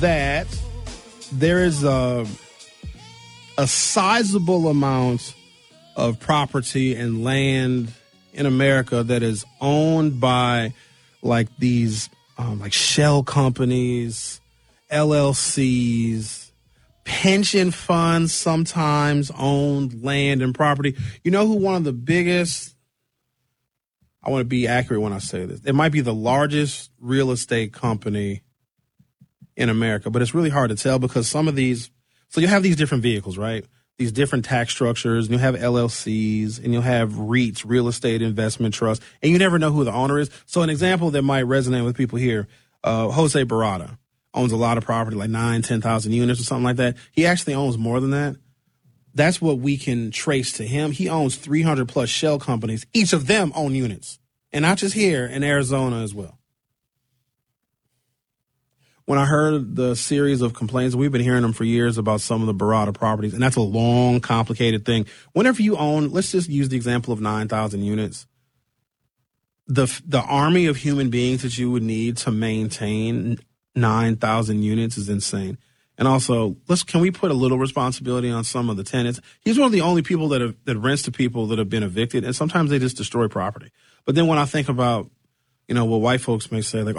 that there is a sizable amount of property and land in America that is owned by like these like shell companies, LLCs, pension funds sometimes own land and property. You know who one of the biggest, I want to be accurate when I say this, it might be the largest real estate company in America, but it's really hard to tell because some of these, so you have these different vehicles, right? These different tax structures, and you'll have LLCs, and you'll have REITs, real estate investment trusts, and you never know who the owner is. So an example that might resonate with people here, Jose Barada owns a lot of property, like 10,000 units or something like that. He actually owns more than that. That's what we can trace to him. He owns 300 plus shell companies. Each of them own units, and not just here in Arizona as well. When I heard the series of complaints, we've been hearing them for years about some of the Barada properties, and that's a long, complicated thing. Whenever you own, let's just use the example of 9,000 units. The army of human beings that you would need to maintain 9,000 units is insane. And also, can we put a little responsibility on some of the tenants? He's one of the only people that rents to people that have been evicted, and sometimes they just destroy property. But then when I think about, what white folks may say, like,